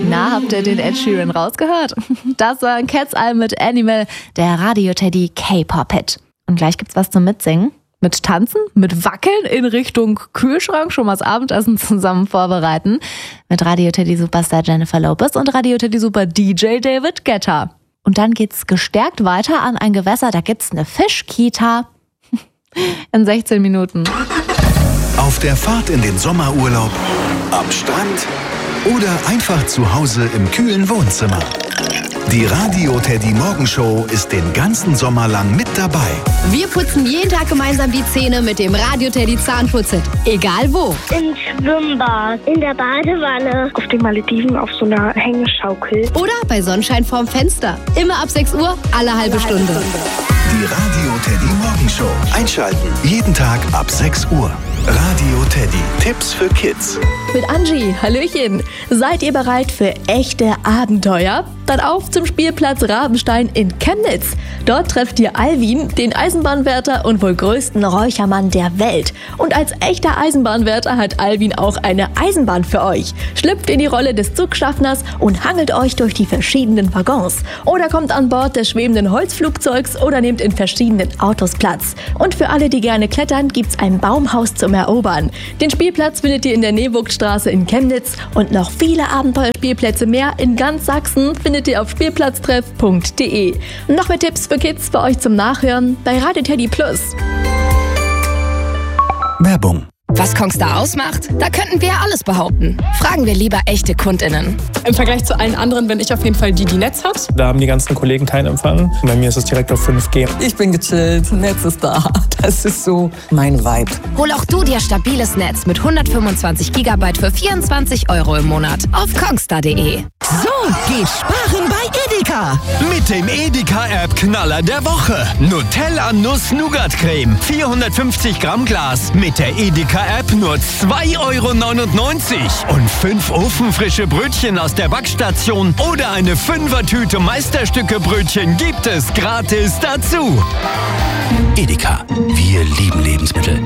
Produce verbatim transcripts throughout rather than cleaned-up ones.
Na, habt ihr den Ed Sheeran rausgehört? Das war Cat's Eye mit Animal, der Radio Teddy K-Pop-Hit. Und gleich gibt's was zum Mitsingen. Mit Tanzen, mit Wackeln in Richtung Kühlschrank, schon mal das Abendessen zusammen vorbereiten. Mit Radio Teddy Superstar Jennifer Lopez und Radio Teddy Super D J David Guetta. Und dann geht's gestärkt weiter an ein Gewässer, da gibt's eine Fischkita. In sechzehn Minuten. Auf der Fahrt in den Sommerurlaub, am Strand oder einfach zu Hause im kühlen Wohnzimmer. Die Radio Teddy Morgenshow ist den ganzen Sommer lang mit dabei. Wir putzen jeden Tag gemeinsam die Zähne mit dem Radio Teddy Zahnputzhit. Egal wo. Im Schwimmbad, in der Badewanne, auf den Malediven auf so einer Hängeschaukel. Oder bei Sonnenschein vorm Fenster. Immer ab sechs Uhr, alle halbe Alle Stunde. halbe Stunde. Die Radio Teddy Morgenshow. Einschalten. Jeden Tag ab sechs Uhr. Radio Teddy. Tipps für Kids. Mit Angie, Hallöchen. Seid ihr bereit für echte Abenteuer? Dann auf zum Spielplatz Rabenstein in Chemnitz. Dort trefft ihr Alvin, den Eisenbahnwärter und wohl größten Räuchermann der Welt. Und als echter Eisenbahnwärter hat Alvin auch eine Eisenbahn für euch. Schlüpft in die Rolle des Zugschaffners und hangelt euch durch die verschiedenen Waggons. Oder kommt an Bord des schwebenden Holzflugzeugs oder nehmt in verschiedenen Autos Platz. Und für alle, die gerne klettern, gibt's ein Baumhaus zum Erobern. Den Spielplatz findet ihr in der Neewugdstraße in Chemnitz und noch viele Abenteuerspielplätze mehr in ganz Sachsen findet ihr auf spielplatztreff punkt de. Und noch mehr Tipps für Kids für euch zum Nachhören bei Radio Teddy Plus. Werbung. Was Kongstar ausmacht? Da könnten wir ja alles behaupten. Fragen wir lieber echte KundInnen. Im Vergleich zu allen anderen bin ich auf jeden Fall die, die Netz hat. Da haben die ganzen Kollegen keinen Empfang. Bei mir ist es direkt auf fünf G. Ich bin gechillt, Netz ist da. Das ist so mein Vibe. Hol auch du dir stabiles Netz mit hundertfünfundzwanzig Gigabyte für vierundzwanzig Euro im Monat auf kongstar punkt de. So geht Sparen bei Edeka. Mit dem Edeka-App-Knaller der Woche. Nutella Nuss-Nougat-Creme. vierhundertfünfzig Gramm Glas. Mit der Edeka-App nur zwei Euro neunundneunzig. Und fünf ofenfrische Brötchen aus der Backstation oder eine Fünfertüte Meisterstücke-Brötchen gibt es gratis dazu. Edeka. Wir lieben Lebensmittel.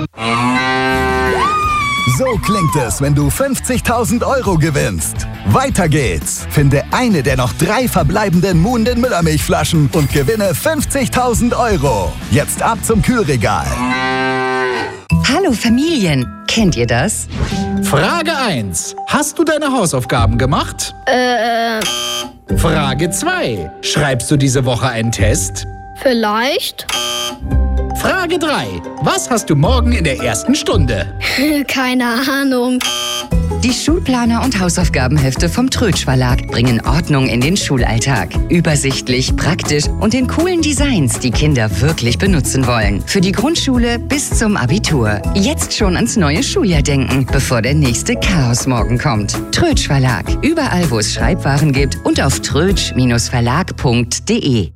So klingt es, wenn du fünfzigtausend Euro gewinnst. Weiter geht's. Finde eine der noch drei verbleibenden Muhnden Müllermilchflaschen und gewinne fünfzigtausend Euro. Jetzt ab zum Kühlregal. Hallo Familien, kennt ihr das? Frage eins. Hast du deine Hausaufgaben gemacht? Äh. Frage zwei. Schreibst du diese Woche einen Test? Vielleicht. Frage drei. Was hast du morgen in der ersten Stunde? Keine Ahnung. Die Schulplaner und Hausaufgabenhefte vom Trötsch Verlag bringen Ordnung in den Schulalltag. Übersichtlich, praktisch und in coolen Designs, die Kinder wirklich benutzen wollen. Für die Grundschule bis zum Abitur. Jetzt schon ans neue Schuljahr denken, bevor der nächste Chaosmorgen kommt. Trötsch Verlag. Überall, wo es Schreibwaren gibt und auf trötsch Verlag punkt de.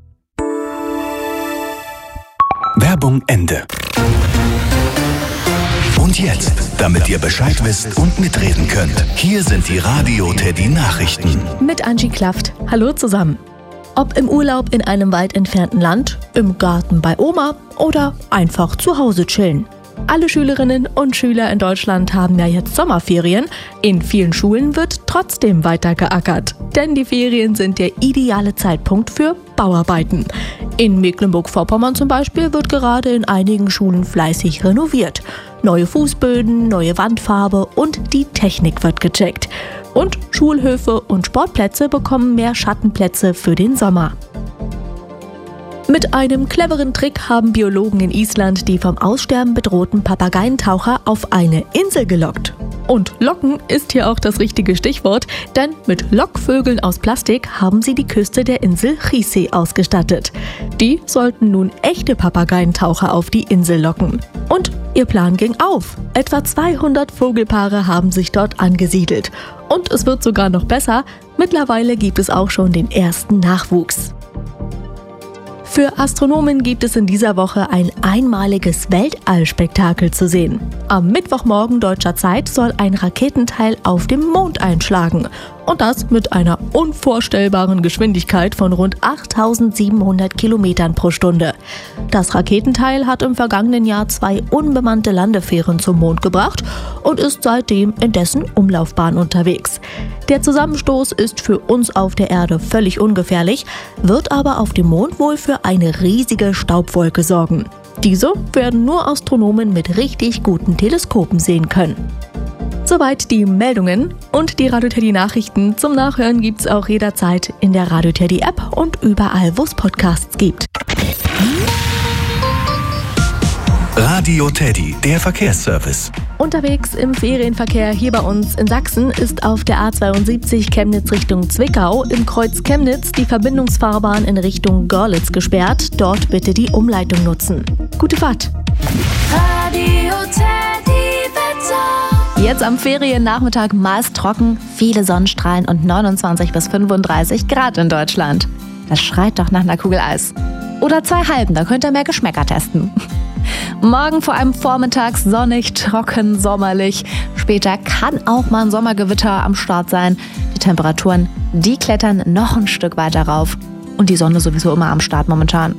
Werbung Ende. Und jetzt, damit ihr Bescheid wisst und mitreden könnt, hier sind die Radio Teddy Nachrichten. Mit Angie Klaft. Hallo zusammen. Ob im Urlaub in einem weit entfernten Land, im Garten bei Oma oder einfach zu Hause chillen. Alle Schülerinnen und Schüler in Deutschland haben ja jetzt Sommerferien. In vielen Schulen wird trotzdem weiter geackert. Denn die Ferien sind der ideale Zeitpunkt für Bauarbeiten. In Mecklenburg-Vorpommern zum Beispiel wird gerade in einigen Schulen fleißig renoviert. Neue Fußböden, neue Wandfarbe und die Technik wird gecheckt. Und Schulhöfe und Sportplätze bekommen mehr Schattenplätze für den Sommer. Mit einem cleveren Trick haben Biologen in Island die vom Aussterben bedrohten Papageientaucher auf eine Insel gelockt. Und locken ist hier auch das richtige Stichwort, denn mit Lockvögeln aus Plastik haben sie die Küste der Insel Chise ausgestattet. Die sollten nun echte Papageientaucher auf die Insel locken. Und ihr Plan ging auf. Etwa zweihundert Vogelpaare haben sich dort angesiedelt. Und es wird sogar noch besser, mittlerweile gibt es auch schon den ersten Nachwuchs. Für Astronomen gibt es in dieser Woche ein einmaliges Weltallspektakel zu sehen. Am Mittwochmorgen deutscher Zeit soll ein Raketenteil auf dem Mond einschlagen. Und das mit einer unvorstellbaren Geschwindigkeit von rund achttausendsiebenhundert Kilometern pro Stunde. Das Raketenteil hat im vergangenen Jahr zwei unbemannte Landefähren zum Mond gebracht und ist seitdem in dessen Umlaufbahn unterwegs. Der Zusammenstoß ist für uns auf der Erde völlig ungefährlich, wird aber auf dem Mond wohl für eine riesige Staubwolke sorgen. Diese werden nur Astronomen mit richtig guten Teleskopen sehen können. Soweit die Meldungen und die Radio Teddy Nachrichten zum Nachhören gibt's auch jederzeit in der Radio Teddy App und überall, wo es Podcasts gibt. Radio Teddy, der Verkehrsservice. Unterwegs im Ferienverkehr hier bei uns in Sachsen ist auf der A zweiundsiebzig Chemnitz Richtung Zwickau im Kreuz Chemnitz die Verbindungsfahrbahn in Richtung Görlitz gesperrt. Dort bitte die Umleitung nutzen. Gute Fahrt! Radio Teddy Wetter. Jetzt am Feriennachmittag meist trocken, viele Sonnenstrahlen und neunundzwanzig bis fünfunddreißig Grad in Deutschland. Das schreit doch nach einer Kugel Eis. Oder zwei halben, da könnt ihr mehr Geschmäcker testen. Morgen vor allem vormittags sonnig, trocken, sommerlich. Später kann auch mal ein Sommergewitter am Start sein. Die Temperaturen, die klettern noch ein Stück weiter rauf. Und die Sonne sowieso immer am Start momentan.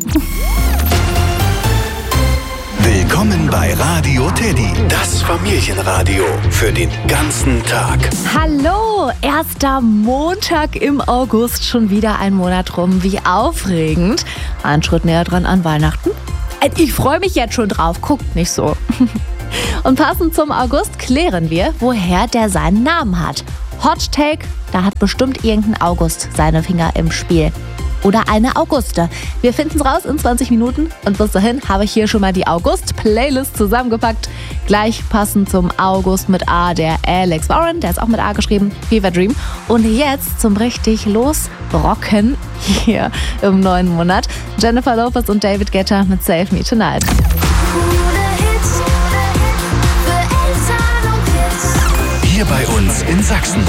Willkommen bei Radio Teddy, das Familienradio für den ganzen Tag. Hallo, erster Montag im August, schon wieder ein Monat rum. Wie aufregend. Ein Schritt näher dran an Weihnachten. Ich freue mich jetzt schon drauf, guckt nicht so. Und passend zum August klären wir, woher der seinen Namen hat. Hot Take, da hat bestimmt irgendein August seine Finger im Spiel. Oder eine Auguste. Wir finden es raus in zwanzig Minuten und bis dahin habe ich hier schon mal die August-Playlist zusammengepackt. Gleich passend zum August mit A, der Alex Warren, der ist auch mit A geschrieben, Fever Dream. Und jetzt zum richtig losrocken hier im neuen Monat. Jennifer Lopez und David Guetta mit Save Me Tonight. Hier bei uns in Sachsen.